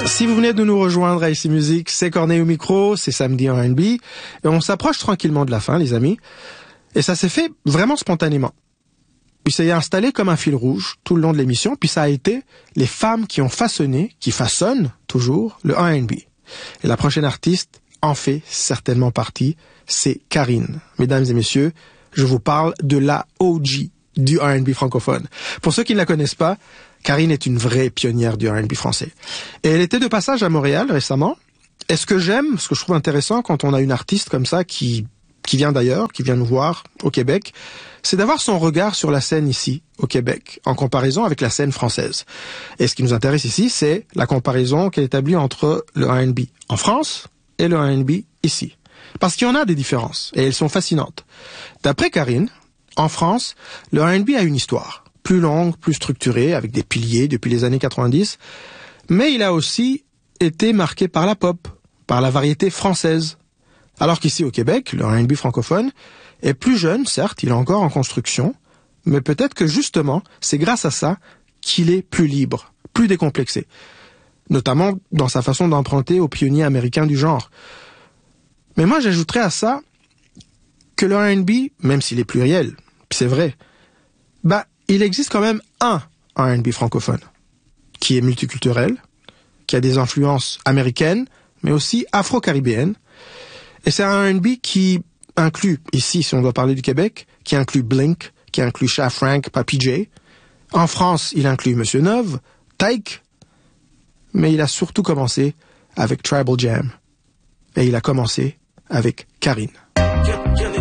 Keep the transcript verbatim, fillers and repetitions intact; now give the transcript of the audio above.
Si vous venez de nous rejoindre à Ici Musique, c'est Corneille au micro, c'est Samedi en R and B, et on s'approche tranquillement de la fin, les amis, et ça s'est fait vraiment spontanément. Puis ça y est installé comme un fil rouge tout le long de l'émission, puis ça a été les femmes qui ont façonné, qui façonnent toujours, le R and B. Et la prochaine artiste en fait certainement partie, c'est Karine. Mesdames et messieurs, je vous parle de la O G du R and B francophone. Pour ceux qui ne la connaissent pas, Karine est une vraie pionnière du R and B français. Et elle était de passage à Montréal récemment. Et ce que j'aime, ce que je trouve intéressant quand on a une artiste comme ça qui, qui vient d'ailleurs, qui vient nous voir au Québec, c'est d'avoir son regard sur la scène ici, au Québec, en comparaison avec la scène française. Et ce qui nous intéresse ici, c'est la comparaison qu'elle établit entre le R and B en France et le R and B ici. Parce qu'il y en a des différences, et elles sont fascinantes. D'après Karine, en France, le R and B a une histoire, plus longue, plus structurée, avec des piliers depuis les années quatre-vingt-dix, mais il a aussi été marqué par la pop, par la variété française. Alors qu'ici au Québec, le R and B francophone est plus jeune, certes, il est encore en construction, mais peut-être que justement, c'est grâce à ça qu'il est plus libre, plus décomplexé, notamment dans sa façon d'emprunter aux pionniers américains du genre. Mais moi, j'ajouterais à ça que le R and B, même s'il est pluriel, c'est vrai, bah, il existe quand même un R and B francophone, qui est multiculturel, qui a des influences américaines, mais aussi afro-caribéennes. Et c'est un R and B qui inclut, ici, si on doit parler du Québec, qui inclut Blink, qui inclut Sha Frank, Papy J. En France, il inclut Monsieur Neuve, Tyke, mais il a surtout commencé avec Tribal Jam. Et il a commencé avec Karine.